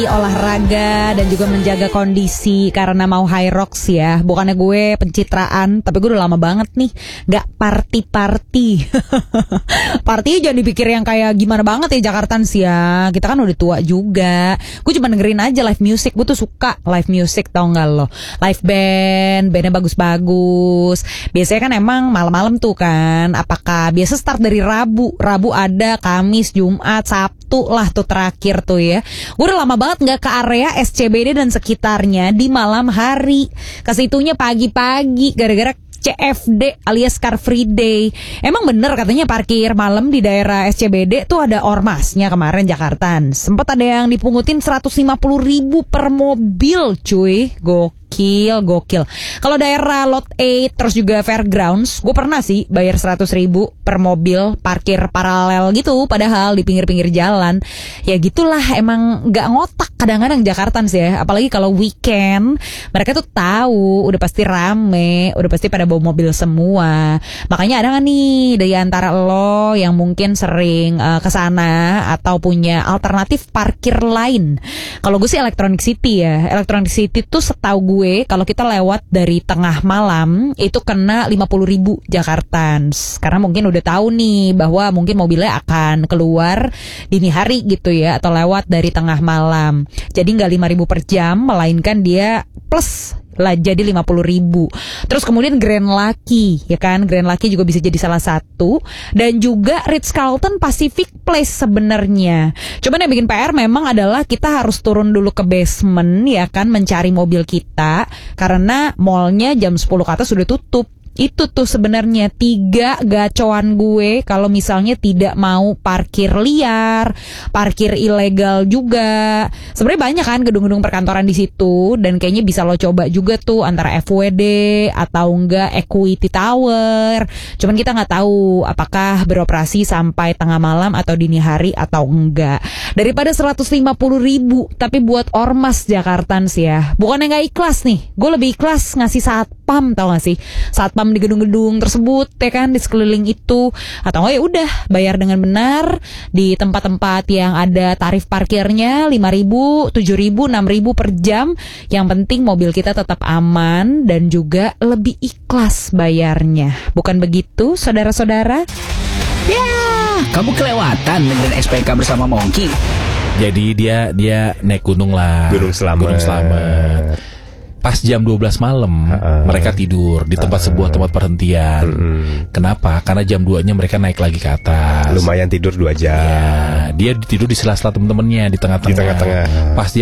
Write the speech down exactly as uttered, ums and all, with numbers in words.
olahraga dan juga menjaga kondisi karena mau high rocks ya. Bukannya gue pencitraan, tapi gue udah lama banget nih gak party-party. Party jangan dipikir yang kayak gimana banget ya Jakartan sih ya. Kita kan udah tua juga. Gue cuma dengerin aja live music. Gue tuh suka live music, tau gak lo? Live band, bandnya bagus-bagus. Biasanya kan emang malam-malam tuh kan. Apakah biasa start dari Rabu? Rabu ada, Kamis, Jumat, Sabtu lah tuh terakhir tuh ya. Gue udah lama banget nggak ke area S C B D dan sekitarnya di malam hari. Kesitunya pagi-pagi gara-gara C F D alias Car Free Day. Emang bener katanya parkir malam di daerah S C B D tuh ada ormasnya kemarin Jakartan. Sempat ada yang dipungutin seratus lima puluh ribu per mobil cuy. Gokil, gokil. Kalau daerah Lot delapan terus juga Fairgrounds, gue pernah sih bayar seratus ribu per mobil parkir paralel gitu, padahal di pinggir-pinggir jalan. Ya gitulah, emang gak ngotak kadang-kadang Jakartan sih ya. Apalagi kalau weekend, mereka tuh tahu udah pasti rame, udah pasti pada bawa mobil semua. Makanya ada gak nih dari antara lo yang mungkin sering uh, kesana atau punya alternatif parkir lain? Kalau gue sih Electronic City ya. Electronic City tuh setahu gue kalau kita lewat dari tengah malam itu kena lima puluh ribu Jakartans. Karena mungkin udah tahu nih bahwa mungkin mobilnya akan keluar dini hari gitu ya, atau lewat dari tengah malam. Jadi nggak lima ribu per jam, melainkan dia plus lah jadi lima puluh ribu. Terus kemudian Grand Lucky ya kan, Grand Lucky juga bisa jadi salah satu. Dan juga Ritz-Carlton Pacific Place sebenarnya. Cuman yang bikin P R memang adalah kita harus turun dulu ke basement ya kan, mencari mobil kita, karena mallnya jam sepuluh ke atas sudah tutup. Itu tuh sebenarnya tiga gacoan gue kalau misalnya tidak mau parkir liar, parkir ilegal juga. Sebenarnya banyak kan gedung-gedung perkantoran di situ, dan kayaknya bisa lo coba juga tuh antara F W D atau enggak Equity Tower. Cuman kita nggak tahu apakah beroperasi sampai tengah malam atau dini hari atau enggak. Daripada seratus lima puluh ribu tapi buat ormas Jakartan sih ya. Bukannya nggak ikhlas nih, gue lebih ikhlas ngasih satpam, tau gak sih? Satpam di gedung-gedung tersebut ya kan, di sekeliling itu. Atau enggak ya udah bayar dengan benar di tempat-tempat yang ada tarif parkirnya lima ribu, tujuh ribu, enam ribu per jam. Yang penting mobil kita tetap aman dan juga lebih ikhlas bayarnya. Bukan begitu saudara-saudara? Ya, kamu kelewatan dengan S P K bersama Mongki. Jadi dia dia naik gunung lah, Gunung Selamat. Gunung Selamat. Pas jam dua belas malam uh, mereka tidur di tempat uh, sebuah tempat perhentian. uh, Kenapa? Karena jam dua nya mereka naik lagi ke atas. Lumayan tidur dua jam. Ya, dia tidur di sela-sela temen-temennya di tengah-tengah. Di tengah-tengah. Pas dia